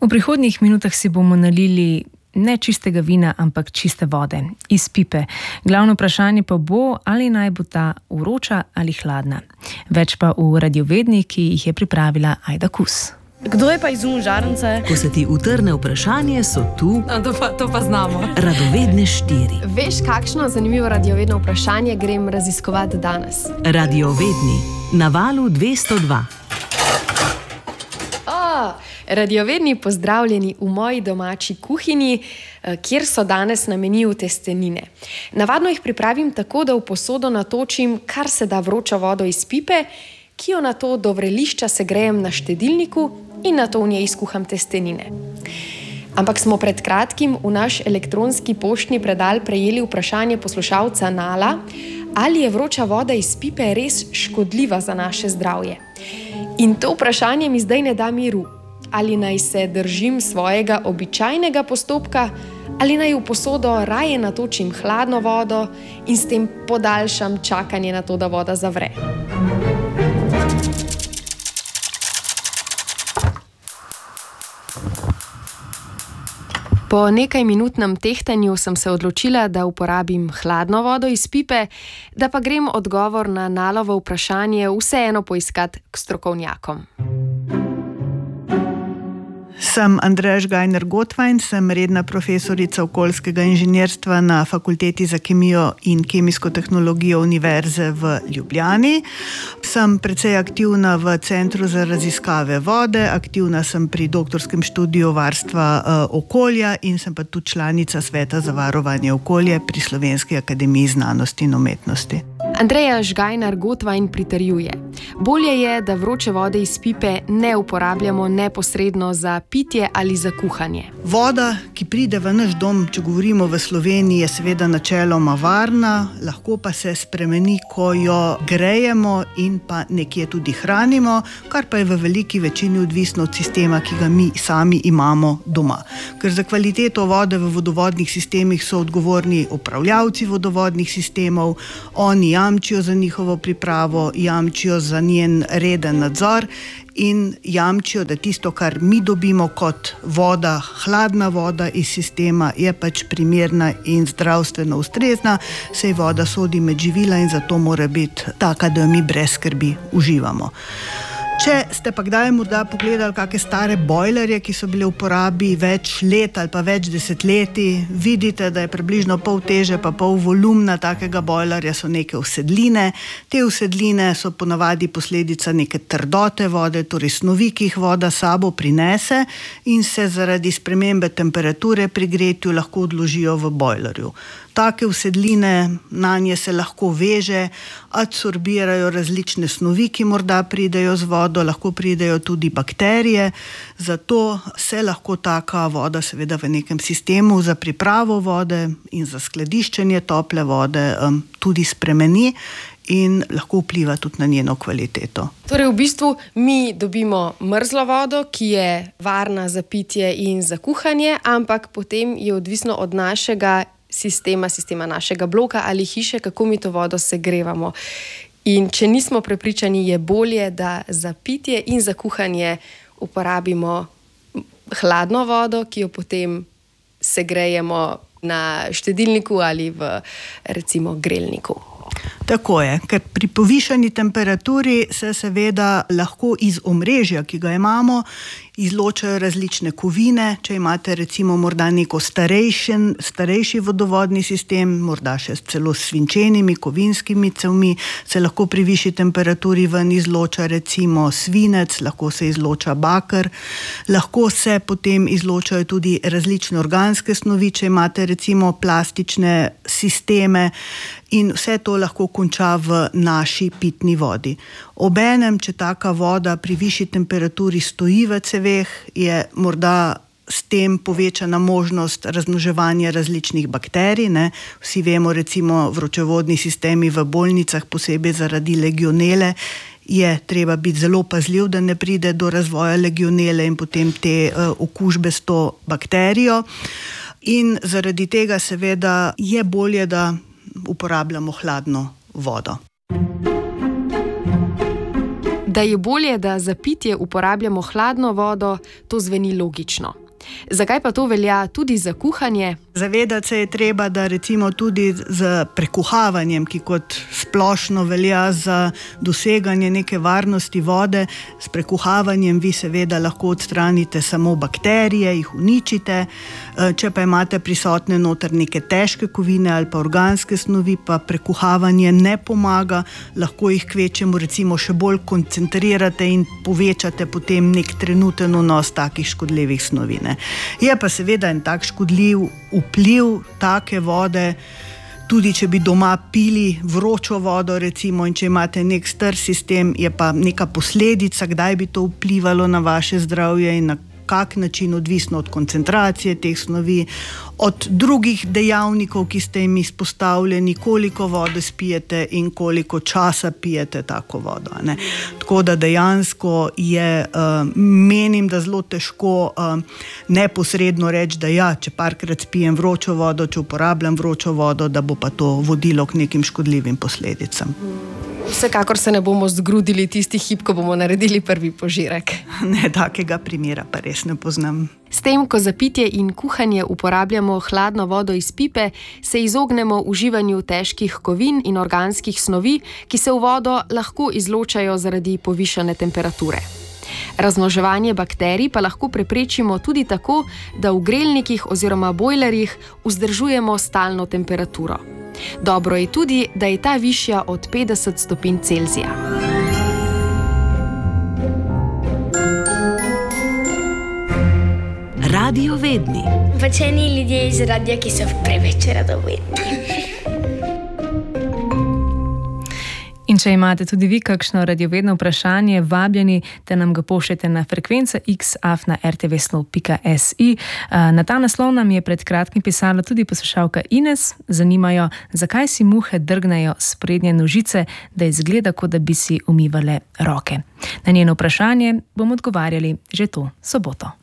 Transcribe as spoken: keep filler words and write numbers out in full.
V prihodnjih minutah si bomo nalili ne čistega vina, ampak čiste vode iz pipe. Glavno vprašanje pa bo, ali naj bo ta vroča ali hladna. Več pa v radiovedni, ki jih je pripravila Ajda Kus. Kdo je pa izumil žarnice? Ko se ti utrne vprašanje, so tu No, to, pa, to pa znamo. Radovedne štiri. Veš, kakšno zanimivo radiovedno vprašanje grem raziskovati danes? Radiovedni na valu dvesto dva. Oh, radiovedni pozdravljeni v moji domači kuhinji, kjer so danes na meniju testenine. Navadno jih pripravim tako, da v posodo natočim kar se da vročo vodo iz pipe, ki jo nato do vrelišča segrejem na štedilniku in nato v njej skuham testenine. Ampak smo pred kratkim v naš elektronski poštni predal prejeli vprašanje poslušalca Nala, ali je vroča voda iz pipe res škodljiva za naše zdravje. In to vprašanje mi zdaj ne da miru. Ali naj se držim svojega običajnega postopka, ali naj v posodo raje natočim hladno vodo in s tem podaljšam čakanje na to, da voda zavre. Po nekaj minutnem tehtanju sem se odločila, da uporabim hladno vodo iz pipe, da pa grem odgovor na Nalovo vprašanje vseeno poiskat k strokovnjakom. Sem Andreja Žgajner-Gotvajn, sem redna profesorica okoljskega inženirstva na Fakulteti za kemijo in kemijsko tehnologijo Univerze v Ljubljani. Sem precej aktivna v Centru za raziskave vode, aktivna sem pri doktorskem študiju varstva uh, okolja in sem pa tudi članica Sveta za varovanje okolja pri Slovenski akademiji znanosti in umetnosti. Andreja Žgajner-Gotvajn pritrjuje. Bolje je, da vroče vode iz pipe ne uporabljamo neposredno za pitje ali za kuhanje. Voda, ki pride v naš dom, če govorimo v Sloveniji, je seveda načeloma varna, lahko pa se spremeni, ko jo grejemo in pa nekje tudi hranimo, kar pa je v veliki večini odvisno od sistema, ki ga mi sami imamo doma. Ker za kvaliteto vode v vodovodnih sistemih so odgovorni upravljavci vodovodnih sistemov, oni jamčijo za njihovo pripravo, jamčijo za njen reden nadzor in jamčijo, da tisto, kar mi dobimo kot voda, hladna voda iz sistema, je pač primerna in zdravstveno ustrezna, saj voda sodi med živila in zato mora biti taka, da jo mi brez skrbi uživamo. Če ste pa kdaj morda pogledali kakšne stare bojlerje, ki so bile v uporabi več let ali pa več desetletij, vidite, da je približno pol teže pa pol volumna takega bojlerja so neke usedline. Te usedline so ponavadi posledica neke trdote vode, torej snovi, ki jih voda sabo prinese in se zaradi spremembe temperature pri gretju lahko odložijo v bojlerju. Take usedline, nanje se lahko veže, adsorbirajo različne snovi, ki morda pridejo z vodo, lahko pridejo tudi bakterije, zato se lahko taka voda seveda v nekem sistemu za pripravo vode in za skladiščenje tople vode um, tudi spremeni in lahko vpliva tudi na njeno kvaliteto. Torej v bistvu mi dobimo mrzlo vodo, ki je varna za pitje in za kuhanje, ampak potem je odvisno od našega sistema, sistema našega bloka ali hiše, kako mi to vodo segrevamo. In če nismo prepričani, je bolje, da za pitje in za kuhanje uporabimo hladno vodo, ki jo potem segrejemo na štedilniku ali v recimo grelniku. Tako je, ker pri povišani temperaturi se seveda lahko iz omrežja, ki ga imamo, izločajo različne kovine. Če imate recimo morda neko starejšen, starejši vodovodni sistem, morda še celo s svinčenimi, kovinskimi cevmi, se lahko pri višji temperaturi ven izloča recimo svinec, lahko se izloča baker, lahko se potem izločajo tudi različne organske snovi, če imate recimo plastične sisteme in vse to lahko konča v naši pitni vodi. Obenem, če taka voda pri višji temperaturi stoji v ceveh, je morda s tem povečana možnost razmnoževanja različnih bakterij. Ne? Vsi vemo, recimo vročevodni sistemi v bolnicah, posebej zaradi legionele, je treba biti zelo pazljiv, da ne pride do razvoja legionele in potem te uh, okužbe s to bakterijo. In zaradi tega seveda je bolje, da uporabljamo hladno vodo. Da je bolje, da za pitje uporabljamo hladno vodo, to zveni logično. Zakaj pa to velja tudi za kuhanje? Zavedati se je treba, da recimo tudi z prekuhavanjem, ki kot splošno velja za doseganje neke varnosti vode, s prekuhavanjem vi seveda lahko odstranite samo bakterije, jih uničite. Če pa imate prisotne noter neke težke kovine ali pa organske snovi, pa prekuhavanje ne pomaga, lahko jih kvečemo recimo še bolj koncentrirate in povečate potem nek trenuten vnos takih škodljivih snovi. Ne. Je pa seveda en tak škodljiv vpliv take vode, tudi če bi doma pili vročo vodo recimo in če imate nek star sistem, je pa neka posledica, kdaj bi to vplivalo na vaše zdravje in na kak način, odvisno od koncentracije teh snovi, od drugih dejavnikov, ki ste jim izpostavljeni, koliko vode spijete in koliko časa pijete tako vodo. Ne. Tako da dejansko je, uh, menim, da zelo težko uh, neposredno reči, da ja, če parkrat spijem vročo vodo, če uporabljam vročo vodo, da bo pa to vodilo k nekim škodljivim posledicam. Vsekakor se ne bomo zgrudili tisti hip, ko bomo naredili prvi požirek. Ne, takega primera pa res ne poznam. S tem, ko za pitje in kuhanje uporabljamo hladno vodo iz pipe, se izognemo uživanju težkih kovin in organskih snovi, ki se v vodo lahko izločajo zaradi povišane temperature. Razmnoževanje bakterij pa lahko preprečimo tudi tako, da v grelnikih oziroma bojlerjih vzdržujemo stalno temperaturo. Dobro je tudi, da je ta višja od petdeset stopinj Celzija. Radiovedni. Poceni ljudje iz radia, ki so preveč radovedni. In če imate tudi vi kakšno radiovedno vprašanje, vabljeni, da nam ga pošljete na frekvenco x afna r t v slov pika s i. Na ta naslov nam je pred kratkim pisala tudi poslušalka Ines. Zanimajo, zakaj si muhe drgnejo sprednje nožice, da izgleda, kot da bi si umivale roke. Na njeno vprašanje bomo odgovarjali že to soboto.